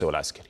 والعسكري.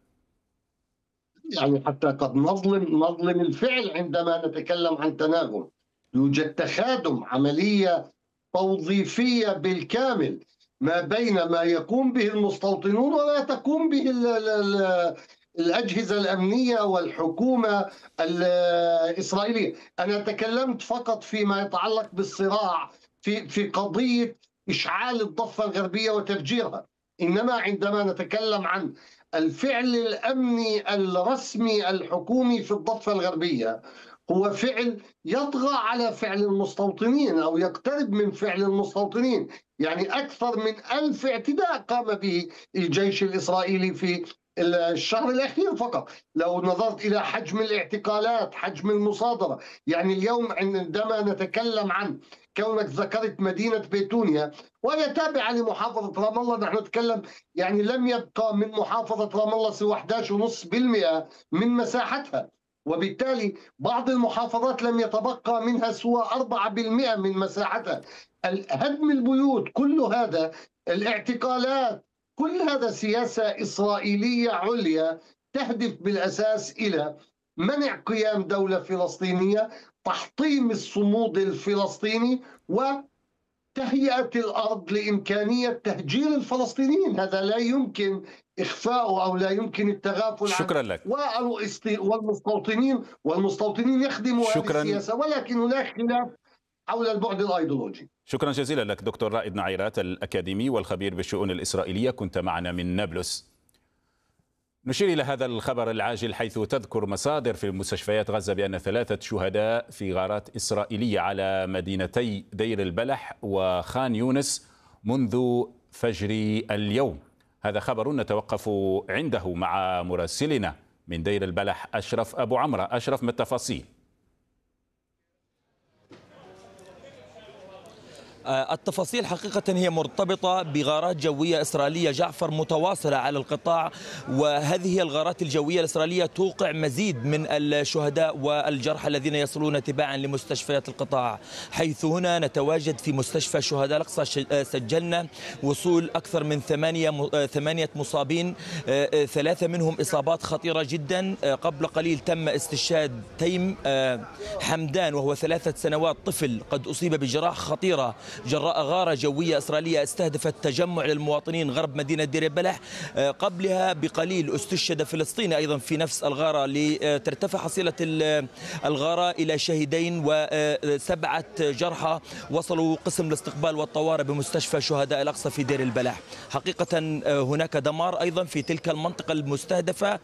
يعني حتى قد نظلم الفعل عندما نتكلم عن تناغم. يوجد تخادم، عملية توظيفية بالكامل ما بين ما يقوم به المستوطنون وما تقوم به الأجهزة الأمنية والحكومة الإسرائيلية. أنا تكلمت فقط فيما يتعلق بالصراع في قضية إشعال الضفة الغربية وتفجيرها، إنما عندما نتكلم عن الفعل الأمني الرسمي الحكومي في الضفة الغربية هو فعل يطغى على فعل المستوطنين أو يقترب من فعل المستوطنين. يعني أكثر من 1000 اعتداء قام به الجيش الإسرائيلي في الشهر الأخير فقط. لو نظرت إلى حجم الاعتقالات، حجم المصادرة، يعني اليوم عندما نتكلم عن كونك ذكرت مدينة بيتونيا وهي تابعة لمحافظة رام الله، نحن نتكلم يعني لم يبقى من محافظة رام الله سوى 11.5% من مساحتها، وبالتالي بعض المحافظات لم يتبقى منها سوى 4% من مساحتها. هدم البيوت، كل هذا، الاعتقالات، كل هذا سياسة إسرائيلية عليا تهدف بالأساس إلى منع قيام دولة فلسطينية، تحطيم الصمود الفلسطيني، وتهيئة الأرض لإمكانية تهجير الفلسطينيين. هذا لا يمكن إخفاؤه أو لا يمكن التغافل عنه. شكرا لك. والمستوطنين يخدموا هذه السياسة، ولكن هناك خلاف حول البعد الأيديولوجي. شكرا جزيلا لك دكتور رائد نعيرات، الأكاديمي والخبير بالشؤون الإسرائيلية، كنت معنا من نابلس. نشير إلى هذا الخبر العاجل، حيث تذكر مصادر في مستشفيات غزة بأن 3 شهداء في غارات إسرائيلية على مدينتي دير البلح وخان يونس منذ فجر اليوم. هذا خبر نتوقف عنده مع مراسلنا من دير البلح أشرف أبو عمرة. أشرف، ما التفاصيل؟ التفاصيل حقيقة هي مرتبطة بغارات جوية إسرائيلية جعفر متواصلة على القطاع، وهذه الغارات الجوية الإسرائيلية توقع مزيد من الشهداء والجرحى الذين يصلون تباعا لمستشفيات القطاع، حيث هنا نتواجد في مستشفى شهداء الأقصى سجلنا وصول أكثر من 8 مصابين، 3 منهم إصابات خطيرة جدا. قبل قليل تم استشهاد تيم حمدان وهو 3 سنوات طفل قد أصيب بجراح خطيرة جراء غارة جوية إسرائيلية استهدفت تجمع للمواطنين غرب مدينة دير البلح. قبلها بقليل استشهد فلسطيني أيضا في نفس الغارة، لترتفع حصيلة الغارة إلى شهيدين و7 جرحى وصلوا قسم الاستقبال والطوارئ بمستشفى شهداء الأقصى في دير البلح. حقيقة هناك دمار أيضا في تلك المنطقة المستهدفة.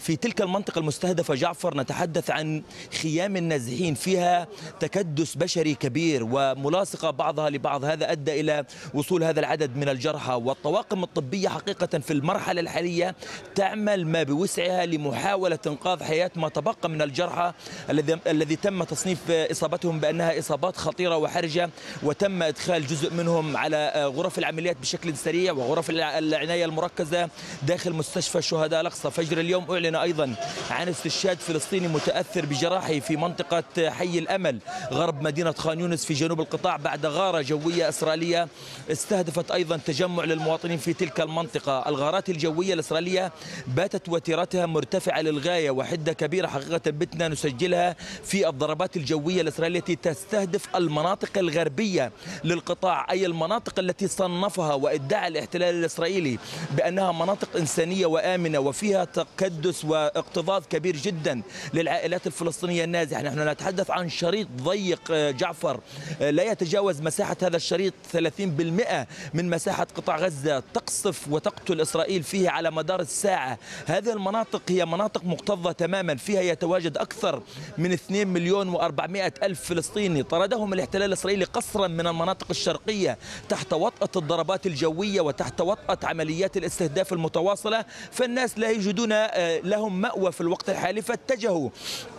جعفر، نتحدث عن خيام النازحين فيها تكدس بشري كبير وملاصقة بعضها لبعض، هذا أدى إلى وصول هذا العدد من الجرحى. والطواقم الطبية حقيقة في المرحلة الحالية تعمل ما بوسعها لمحاولة إنقاذ حياة ما تبقى من الجرحى الذي تم تصنيف إصابتهم بأنها إصابات خطيرة وحرجة، وتم إدخال جزء منهم على غرف العمليات بشكل سريع وغرف العناية المركزة داخل مستشفى شهداء الأقصى. فجر اليوم أعلن أيضا عن استشهاد فلسطيني متأثر بجراحه في منطقة حي الأمل غرب مدينة خان يونس في جنوب القطاع بعد غارة جوية إسرائيلية استهدفت أيضا تجمع للمواطنين في تلك المنطقة. الغارات الجوية الإسرائيلية باتت وتيرتها مرتفعة للغاية وحدة كبيرة حقيقة بتنا نسجلها في الضربات الجوية الإسرائيلية التي تستهدف المناطق الغربية للقطاع، أي المناطق التي صنفها وادعى الاحتلال الإسرائيلي بأنها مناطق إنسانية وآمنة وفيها تكدس واكتظاظ كبير جدا للعائلات الفلسطينية النازحة. نحن نتحدث عن شريط ضيق جعفر لا يتجاوز مساحة هذا الشريط 30% من مساحة قطاع غزة، تقصف وتقتل إسرائيل فيه على مدار الساعة. هذه المناطق هي مناطق مكتظة تماما، فيها يتواجد أكثر من 2,400,000 فلسطيني طردهم الاحتلال الإسرائيلي قسرا من المناطق الشرقية تحت وطأة الضربات الجوية وتحت وطأة عمليات الاستهداف المتواصلة، فالناس لا يجدون لهم مأوى في الوقت الحالي، فاتجهوا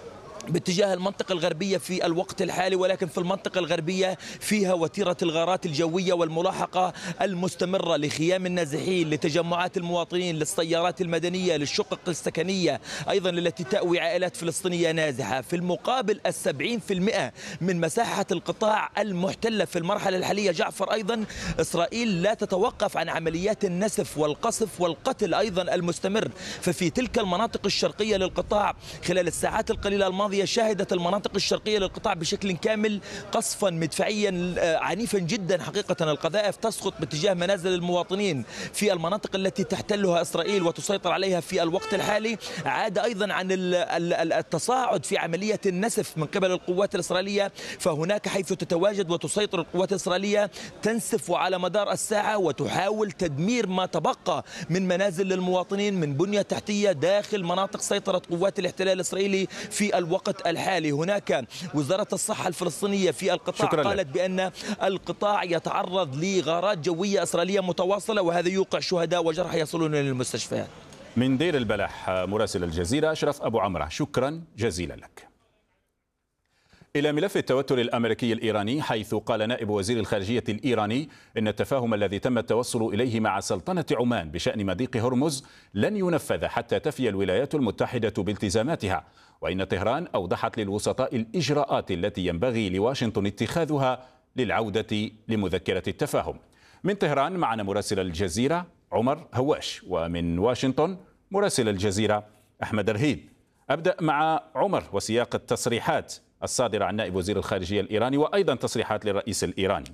باتجاه المنطقة الغربية في الوقت الحالي، ولكن في المنطقة الغربية فيها وتيرة الغارات الجوية والملاحقة المستمرة لخيام النازحين، لتجمعات المواطنين، للسيارات المدنية، للشقق السكنية أيضا التي تأوي عائلات فلسطينية نازحة. في المقابل 70% من مساحة القطاع المحتلة في المرحلة الحالية جعفر أيضا إسرائيل لا تتوقف عن عمليات النسف والقصف والقتل أيضا المستمر. ففي تلك المناطق الشرقية للقطاع خلال الساعات القليلة الماضية شهدت المناطق الشرقية للقطاع بشكل كامل قصفا مدفعيا عنيفا جدا. حقيقة القذائف تسقط باتجاه منازل المواطنين في المناطق التي تحتلها إسرائيل وتسيطر عليها في الوقت الحالي. عاد أيضا عن التصاعد في عملية النسف من قبل القوات الإسرائيلية، فهناك حيث تتواجد وتسيطر القوات الإسرائيلية تنسف على مدار الساعة وتحاول تدمير ما تبقى من منازل للمواطنين من بنية تحتية داخل مناطق سيطرة قوات الاحتلال الإسرائيلي في الوقت الحالي. هناك وزارة الصحة الفلسطينية في القطاع قالت بأن القطاع يتعرض لغارات جوية إسرائيلية متواصلة، وهذا يوقع شهداء وجرحى يصلون للمستشفيات. من دير البلح مراسل الجزيرة أشرف أبو عمرة، شكرا جزيلا لك. إلى ملف التوتر الأمريكي الإيراني، حيث قال نائب وزير الخارجية الإيراني إن التفاهم الذي تم التوصل إليه مع سلطنة عمان بشأن مضيق هرمز لن ينفذ حتى تفي الولايات المتحدة بالتزاماتها، وإن طهران أوضحت للوسطاء الإجراءات التي ينبغي لواشنطن اتخاذها للعودة لمذكرة التفاهم. من طهران معنا مراسل الجزيرة عمر هواش، ومن واشنطن مراسل الجزيرة أحمد رهيد. أبدأ مع عمر وسياق التصريحات الصادرة عن نائب وزير الخارجية الإيراني وأيضا تصريحات للرئيس الإيراني.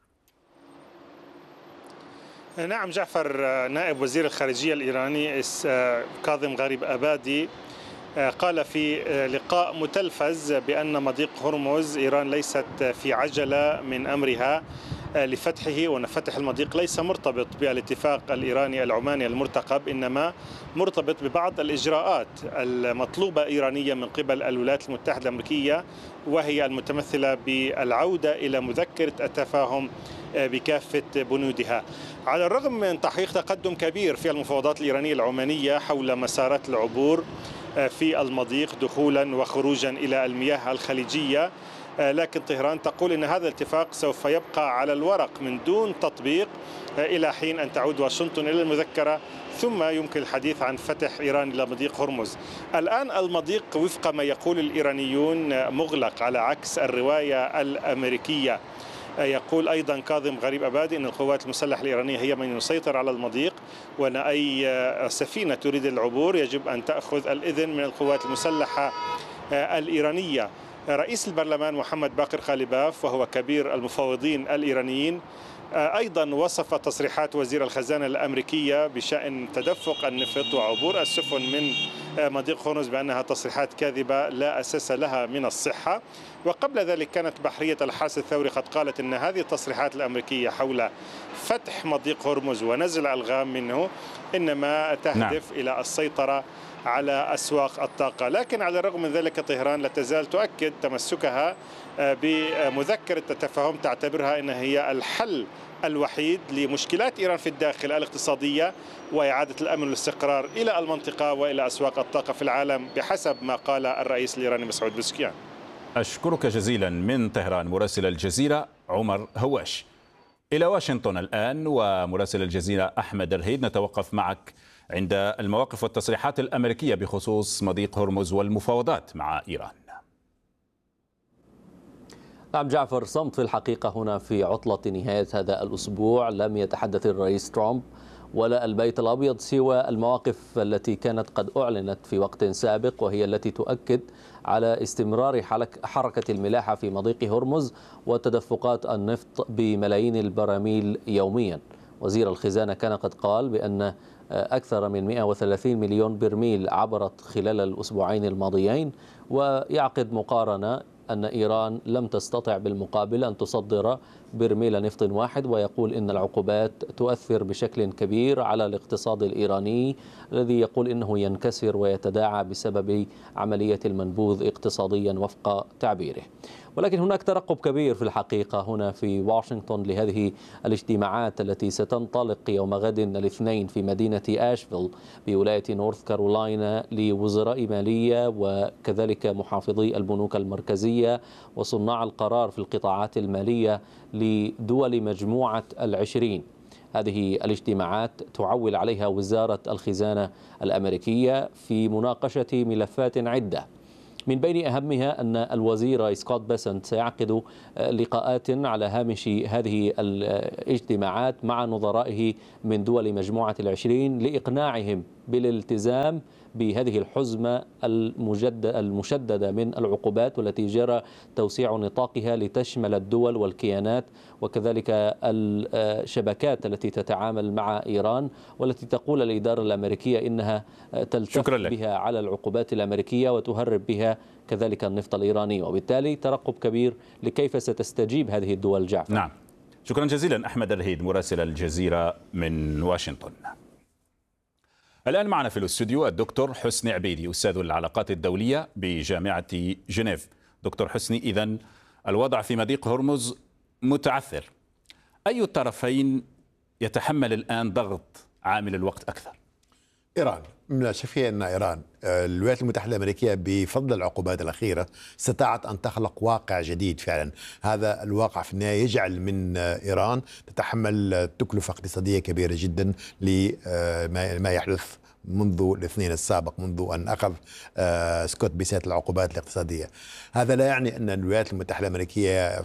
نعم جعفر، نائب وزير الخارجية الإيراني كاظم غريب أبادي قال في لقاء متلفز بأن مضيق هرمز إيران ليست في عجلة من أمرها لفتحه، وأن فتح المضيق ليس مرتبط بالاتفاق الإيراني العماني المرتقب، إنما مرتبط ببعض الإجراءات المطلوبة إيرانيا من قبل الولايات المتحدة الأمريكية، وهي المتمثلة بالعودة إلى مذكرة التفاهم بكافة بنودها. على الرغم من تحقيق تقدم كبير في المفاوضات الإيرانية العمانية حول مسارات العبور في المضيق دخولا وخروجا إلى المياه الخليجية، لكن طهران تقول إن هذا الاتفاق سوف يبقى على الورق من دون تطبيق إلى حين أن تعود واشنطن إلى المذكرة، ثم يمكن الحديث عن فتح إيران إلى مضيق هرمز. الآن المضيق وفق ما يقول الإيرانيون مغلق على عكس الرواية الأمريكية. يقول أيضا كاظم غريب أبادي أن القوات المسلحة الإيرانية هي من يسيطر على المضيق، وأن أي سفينة تريد العبور يجب أن تأخذ الإذن من القوات المسلحة الإيرانية. رئيس البرلمان محمد باقر خالباف وهو كبير المفاوضين الإيرانيين أيضا وصف تصريحات وزير الخزانة الأمريكية بشأن تدفق النفط وعبور السفن من مضيق هرمز بأنها تصريحات كاذبة لا أساس لها من الصحة. وقبل ذلك كانت بحرية الحرس الثوري قد قالت أن هذه التصريحات الأمريكية حول فتح مضيق هرمز ونزل ألغام منه إنما تهدف إلى السيطرة على أسواق الطاقة. لكن على الرغم من ذلك طهران لا تزال تؤكد تمسكها بمذكرة التفاهم، تعتبرها أنها هي الحل الوحيد لمشكلات إيران في الداخل الاقتصادية وإعادة الأمن والاستقرار إلى المنطقة وإلى أسواق الطاقة في العالم بحسب ما قال الرئيس الإيراني مسعود بزكيان. أشكرك جزيلا من طهران مراسل الجزيرة عمر هواش. إلى واشنطن الآن ومراسل الجزيرة أحمد رهيد، نتوقف معك عند المواقف والتصريحات الأمريكية بخصوص مضيق هرمز والمفاوضات مع إيران. نعم جعفر، صمت في الحقيقة هنا في عطلة نهاية هذا الأسبوع. لم يتحدث الرئيس ترامب ولا البيت الأبيض سوى المواقف التي كانت قد أعلنت في وقت سابق، وهي التي تؤكد على استمرار حركة الملاحة في مضيق هرمز وتدفقات النفط بملايين البراميل يوميا. وزير الخزانة كان قد قال بأن أكثر من 130 مليون برميل عبرت خلال الأسبوعين الماضيين، ويعقد مقارنة أن إيران لم تستطع بالمقابل أن تصدر برميل نفط واحد، ويقول إن العقوبات تؤثر بشكل كبير على الاقتصاد الإيراني الذي يقول إنه ينكسر ويتداعى بسبب عملية المنبوذ اقتصاديا وفق تعبيره. ولكن هناك ترقب كبير في الحقيقة هنا في واشنطن لهذه الاجتماعات التي ستنطلق يوم غد الاثنين في مدينة آشفيل بولاية نورث كارولاينا لوزراء مالية وكذلك محافظي البنوك المركزية وصناع القرار في القطاعات المالية لدول مجموعة ال20. هذه الاجتماعات تعول عليها وزارة الخزانة الأمريكية في مناقشة ملفات عدة، من بين أهمها أن الوزير سكوت بيسنت سيعقد لقاءات على هامش هذه الاجتماعات مع نظرائه من دول مجموعة ال20 لإقناعهم بالالتزام بهذه الحزمة المشددة من العقوبات والتي جرى توسيع نطاقها لتشمل الدول والكيانات وكذلك الشبكات التي تتعامل مع إيران، والتي تقول الإدارة الأمريكية إنها تلتف بها على العقوبات الأمريكية وتهرب بها كذلك النفط الإيراني، وبالتالي ترقب كبير لكيف ستستجيب هذه الدول. جعفر. نعم، شكرا جزيلا أحمد الرهيد مراسل الجزيرة من واشنطن. الآن معنا في الاستوديو الدكتور حسني عبيدي أستاذ العلاقات الدولية بجامعة جنيف. دكتور حسني، إذن الوضع في مضيق هرمز متعثر، أي الطرفين يتحمل الآن ضغط عامل الوقت أكثر؟ إيران. لا شك فيها أن إيران الولايات المتحدة الأمريكية بفضل العقوبات الأخيرة استطاعت أن تخلق واقع جديد فعلا. هذا الواقع في النهاية يجعل من إيران تتحمل تكلفة اقتصادية كبيرة جدا لما يحدث منذ الاثنين السابق، منذ أن أخذ سكوت بيسنت العقوبات الاقتصادية. هذا لا يعني أن الولايات المتحدة الأمريكية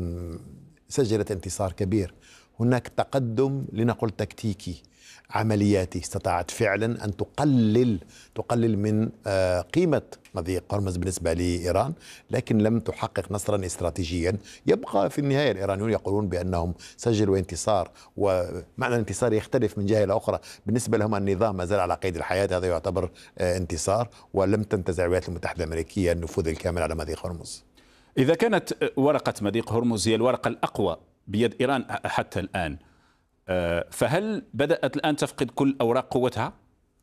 سجلت انتصار كبير. هناك تقدم لنقل تكتيكي عملياتي استطاعت فعلا أن تقلل من قيمة مضيق هرمز بالنسبة لإيران، لكن لم تحقق نصرا استراتيجيا. يبقى في النهاية الإيرانيون يقولون بأنهم سجلوا انتصار، ومعنى الانتصار يختلف من جهة إلى أخرى. بالنسبة لهم النظام ما زال على قيد الحياة، هذا يعتبر انتصار، ولم تنتزع الولايات المتحدة الأمريكية النفوذ الكامل على مضيق هرمز. إذا كانت ورقة مضيق هرمز هي الورقة الأقوى بيد إيران حتى الآن، فهل بدأت الآن تفقد كل أوراق قوتها؟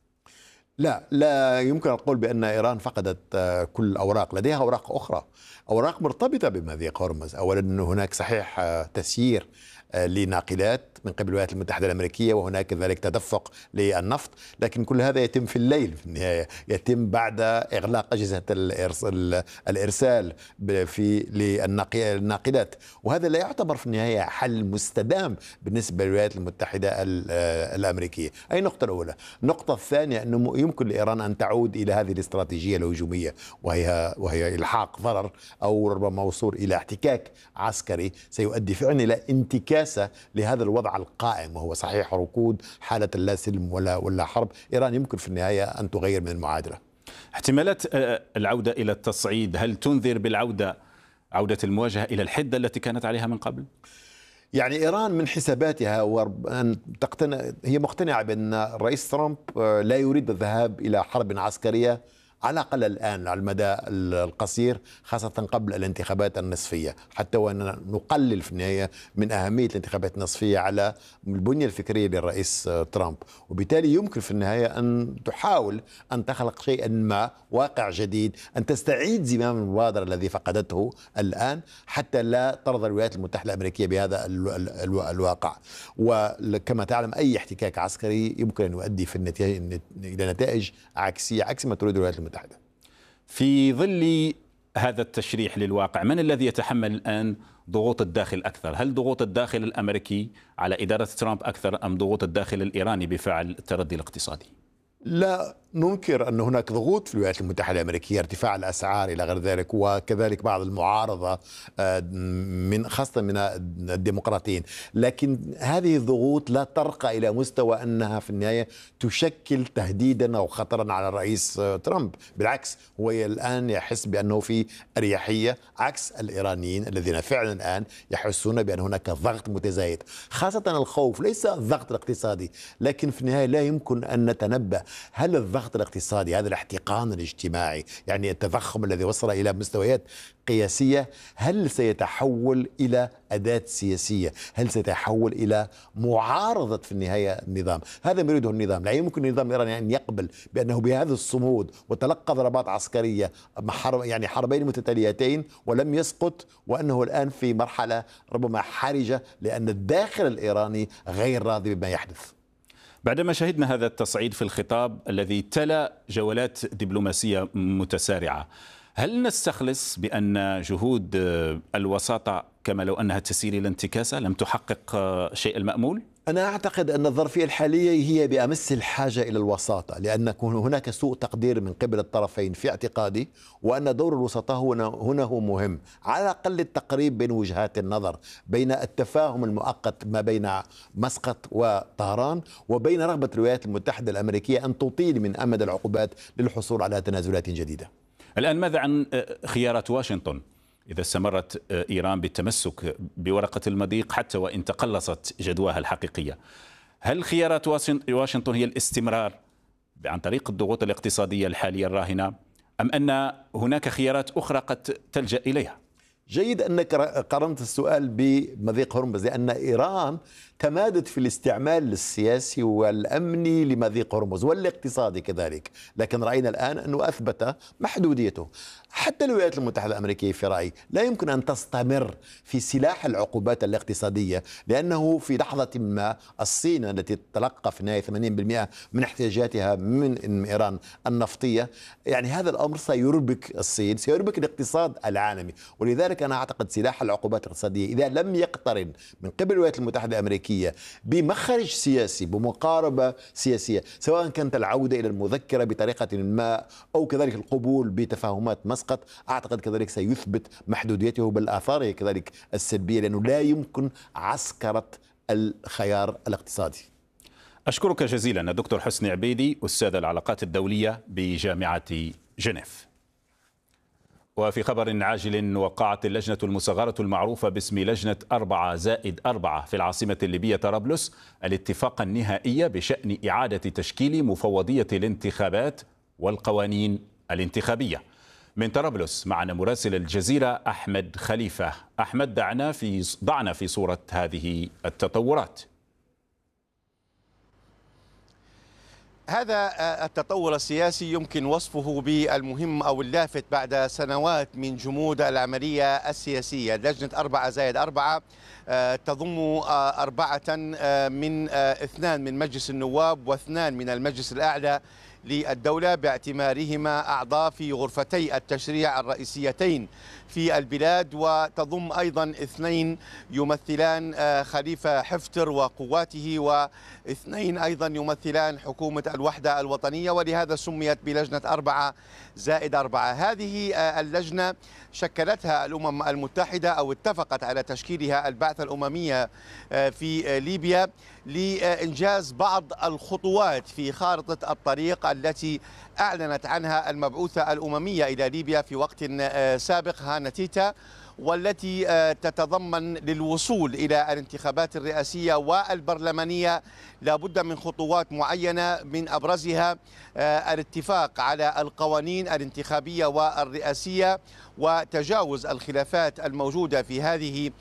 لا يمكن القول بأن إيران فقدت كل الأوراق. لديها أوراق أخرى، أوراق مرتبطة بمضيق هرمز. أولا هناك صحيح تسيير لناقلات من قبل الولايات المتحدة الأمريكية، وهناك كذلك تدفق للنفط، لكن كل هذا يتم في الليل في النهاية، يتم بعد إغلاق أجهزة الإرسال للناقلات، وهذا لا يعتبر في النهاية حل مستدام بالنسبة للولايات المتحدة الأمريكية. أي نقطة الأولى. النقطة الثانية أنه يمكن لإيران أن تعود إلى هذه الاستراتيجية الهجومية، وهي إلحاق ضرر أو ربما وصول إلى احتكاك عسكري سيؤدي فعلا إلى انتكاسة لهذا الوضع القائم، وهو صحيح ركود حالة لا سلم ولا حرب. إيران يمكن في النهاية أن تغير من المعادلة. احتمالات العودة إلى التصعيد هل تنذر عودة المواجهة إلى الحدة التي كانت عليها من قبل؟ يعني إيران من حساباتها هي مقتنعة بأن الرئيس ترامب لا يريد الذهاب إلى حرب عسكرية على الأقل الآن على المدى القصير، خاصة قبل الانتخابات النصفية، حتى وأن نقلل في النهاية من أهمية الانتخابات النصفية على البنية الفكرية للرئيس ترامب. وبالتالي يمكن في النهاية أن تحاول أن تخلق شيئا ما، واقع جديد، أن تستعيد زمام المبادرة الذي فقدته الآن، حتى لا ترضى الولايات المتحدة الأمريكية بهذا الواقع. وكما تعلم أي احتكاك عسكري يمكن أن يؤدي في النتيجة إلى نتائج عكسية عكس ما تريد الولايات المتحدة. في ظل هذا التشريح للواقع، من الذي يتحمل الآن ضغوط الداخل أكثر؟ هل ضغوط الداخل الأمريكي على إدارة ترامب أكثر أم ضغوط الداخل الإيراني بفعل التردي الاقتصادي؟ لا ننكر أن هناك ضغوط في الولايات المتحدة الأمريكية، ارتفاع الأسعار إلى غير ذلك، وكذلك بعض المعارضة خاصة من الديمقراطيين، لكن هذه الضغوط لا ترقى إلى مستوى أنها في النهاية تشكل تهديدا أو خطرا على الرئيس ترامب. بالعكس، هو الآن يحس بأنه في أريحية عكس الإيرانيين الذين فعلا الآن يحسون بأن هناك ضغط متزايد، خاصة الخوف، ليس الضغط الاقتصادي، لكن في النهاية لا يمكن أن نتنبأ هل الضغط الضغط الاقتصادي، هذا الاحتقان الاجتماعي، يعني التضخم الذي وصل إلى مستويات قياسية، هل سيتحول إلى أداة سياسية؟ هل سيتحول إلى معارضة في النهاية النظام؟ هذا ما يريده النظام. لا يمكن النظام الإيراني أن يقبل بأنه بهذا الصمود وتلقى ضربات عسكرية يعني حربين متتاليتين ولم يسقط، وأنه الآن في مرحلة ربما حرجة لأن الداخل الإيراني غير راضي بما يحدث. بعدما شهدنا هذا التصعيد في الخطاب الذي تلا جولات دبلوماسية متسارعة، هل نستخلص بأن جهود الوساطة كما لو أنها تسير إلى انتكاسة لم تحقق شيء المأمول؟ أنا أعتقد أن الظرفية الحالية هي بأمس الحاجة إلى الوساطة، لأن هناك سوء تقدير من قبل الطرفين في اعتقادي، وأن دور الوسطاء هنا هو مهم، على الأقل التقريب بين وجهات النظر، بين التفاهم المؤقت ما بين مسقط وطهران، وبين رغبة الولايات المتحدة الأمريكية أن تطيل من أمد العقوبات للحصول على تنازلات جديدة. الآن ماذا عن خيارات واشنطن إذا استمرت إيران بالتمسك بورقة المضيق حتى وإن تقلصت جدواها الحقيقية؟ هل خيارات واشنطن هي الاستمرار عن طريق الضغوط الاقتصادية الحالية الراهنة، أم أن هناك خيارات أخرى قد تلجأ إليها؟ جيد أنك قارنت السؤال بمضيق هرمز، لأن إيران تمادت في الاستعمال السياسي والأمني لمضيق هرمز والاقتصادي كذلك، لكن رأينا الآن أنه أثبت محدوديته. حتى الولايات المتحدة الأمريكية في رأيي لا يمكن أن تستمر في سلاح العقوبات الاقتصادية، لأنه في لحظة ما الصين التي تتلقى في النهاية 80% من احتياجاتها من إيران النفطية، يعني هذا الأمر سيربك الصين، سيربك الاقتصاد العالمي. ولذلك أنا أعتقد سلاح العقوبات الاقتصادية إذا لم يقترن من قبل الولايات المتحدة الأمريكية بمخرج سياسي، بمقاربة سياسية، سواء كانت العودة إلى المذكرة بطريقة ما أو كذلك القبول بتفاهمات مسقط، أعتقد كذلك سيثبت محدوديته بالآثار كذلك السلبية، لأنه لا يمكن عسكرة الخيار الاقتصادي. أشكرك جزيلا الدكتور حسني عبيدي، أستاذ العلاقات الدولية بجامعة جنيف. وفي خبر عاجل، وقعت اللجنة المصغرة المعروفة باسم لجنة 4+4 في العاصمة الليبية طرابلس الاتفاق النهائي بشأن إعادة تشكيل مفوضية الانتخابات والقوانين الانتخابية. من طرابلس معنا مراسل الجزيرة أحمد خليفة. أحمد، ضعنا في صورة هذه التطورات. هذا التطور السياسي يمكن وصفه بالمهم أو اللافت بعد سنوات من جمود العملية السياسية. لجنة 4+4 تضم 4 من 2 من مجلس النواب و2 من المجلس الأعلى للدولة، باعتبارهما أعضاء في غرفتي التشريع الرئيسيتين في البلاد، وتضم أيضا 2 يمثلان خليفة حفتر وقواته، و2 أيضا يمثلان حكومة الوحدة الوطنية، ولهذا سميت بلجنة 4+4. هذه اللجنة شكلتها الأمم المتحدة أو اتفقت على تشكيلها البعثة الأممية في ليبيا لإنجاز بعض الخطوات في خارطة الطريق التي أعلنت عنها المبعوثة الأممية إلى ليبيا في وقت سابق هانتيتا، والتي تتضمن للوصول إلى الانتخابات الرئاسية والبرلمانية لابد من خطوات معينة، من أبرزها الاتفاق على القوانين الانتخابية والرئاسية وتجاوز الخلافات الموجودة في هذه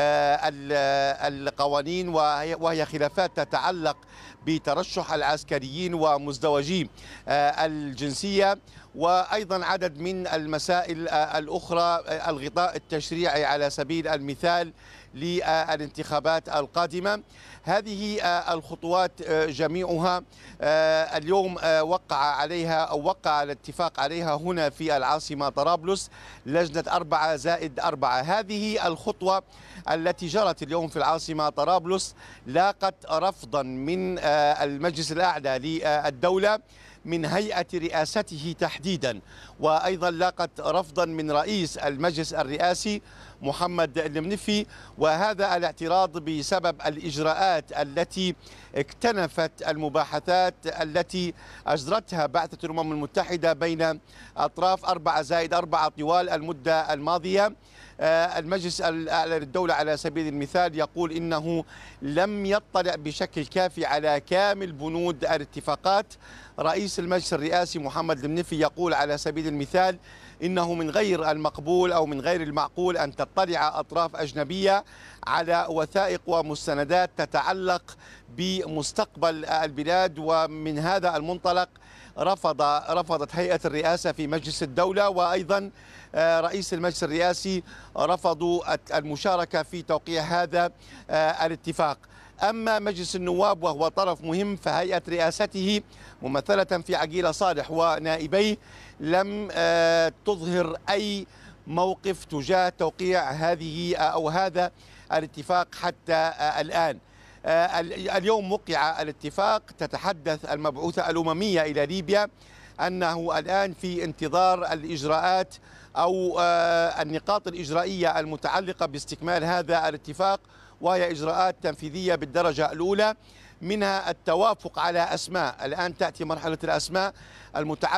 القوانين، وهي خلافات تتعلق بترشح العسكريين ومزدوجي الجنسية، وأيضا عدد من المسائل الأخرى، الغطاء التشريعي على سبيل المثال للانتخابات القادمة. هذه الخطوات جميعها اليوم وقع الاتفاق عليها هنا في العاصمة طرابلس لجنة 4+4. هذه الخطوة التي جرت اليوم في العاصمة طرابلس لاقت رفضا من المجلس الأعلى للدولة من هيئة رئاسته تحديدا، وأيضا لاقت رفضا من رئيس المجلس الرئاسي محمد المنفي، وهذا الاعتراض بسبب الإجراءات التي اكتنفت المباحثات التي أجرتها بعثة الأمم المتحدة بين أطراف 4+4 طوال المدة الماضية، المجلس الأعلى للدولة على سبيل المثال يقول إنه لم يطلع بشكل كافي على كامل بنود الاتفاقات. رئيس المجلس الرئاسي محمد المنفي يقول على سبيل المثال إنه من غير المقبول أو من غير المعقول أن تطلع أطراف أجنبية على وثائق ومستندات تتعلق بمستقبل البلاد. ومن هذا المنطلق رفضت هيئة الرئاسة في مجلس الدولة وأيضا رئيس المجلس الرئاسي رفضوا المشاركة في توقيع هذا الاتفاق. أما مجلس النواب وهو طرف مهم فهيئة رئاسته ممثلة في عقيلة صالح ونائبيه لم تظهر أي موقف تجاه توقيع هذه أو هذا الاتفاق حتى الآن. اليوم وقع الاتفاق. تتحدث المبعوثة الأممية إلى ليبيا أنه الآن في انتظار الإجراءات أو النقاط الإجرائية المتعلقة باستكمال هذا الاتفاق، وهي إجراءات تنفيذية بالدرجة الأولى، منها التوافق على أسماء. الآن تأتي مرحلة الأسماء المتعلقة